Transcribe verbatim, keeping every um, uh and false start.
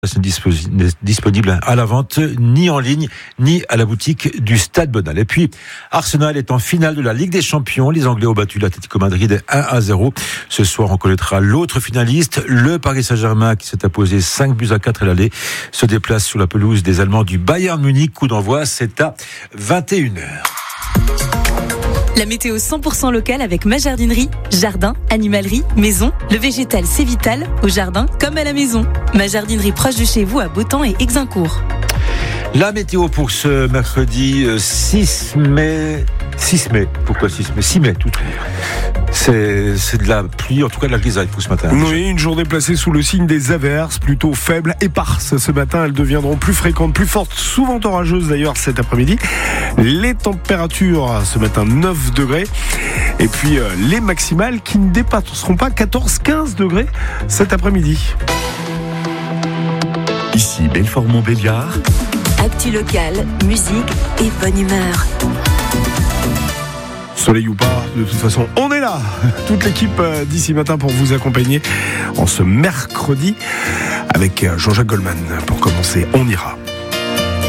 n'est disponible à la vente ni en ligne ni à la boutique du Stade Bonal. Et puis Arsenal est en finale de la Ligue des Champions. Les Anglais ont battu l'Atlético Madrid un à zéro. Ce soir, on connaîtra l'autre finaliste, le Paris Saint-Germain, qui s'est imposé cinq buts à quatre à l'aller, se déplace sur la pelouse des Allemands du Bayern Munich. Coup d'envoi, c'est à vingt et une heures. La météo cent pour cent locale avec ma jardinerie. Jardin, animalerie, maison. Le végétal, c'est vital, au jardin comme à la maison. Ma jardinerie proche de chez vous à Beautemps et Exincourt. La météo pour ce mercredi six mai. six mai. Pourquoi six mai? six mai, tout de suite. C'est, c'est de la pluie, en tout cas de la grisaille pour ce matin. Oui, une journée placée sous le signe des averses, plutôt faibles, éparses. Ce matin, elles deviendront plus fréquentes, plus fortes, souvent orageuses d'ailleurs cet après-midi. Les températures, ce matin, neuf degrés. Et puis euh, les maximales qui ne dépasseront pas quatorze à quinze degrés cet après-midi. Ici Belfort-Montbéliard. Actu local, musique et bonne humeur. Soleil ou pas, de toute façon, on est là. Toute l'équipe d'ici matin pour vous accompagner en ce mercredi avec Jean-Jacques Goldman. Pour commencer, on ira.